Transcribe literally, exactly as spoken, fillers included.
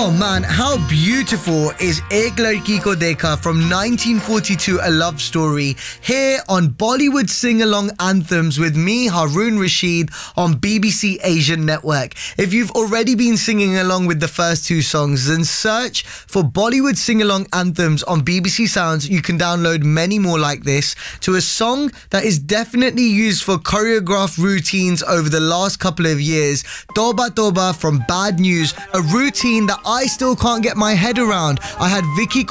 Oh man, how beautiful is Ek Ladki Ko Dekha from nineteen forty-two, A Love Story, here on Bollywood Sing-Along Anthems with me, Haroon Rashid, on B B C Asian Network. If you've already been singing along with the first two songs, then search for Bollywood Sing-Along Anthems on B B C Sounds. You can download many more like this to a song that is definitely used for choreographed routines over the last couple of years. Toba Toba from Bad News, a routine that I still can't get my head around. I had Vicky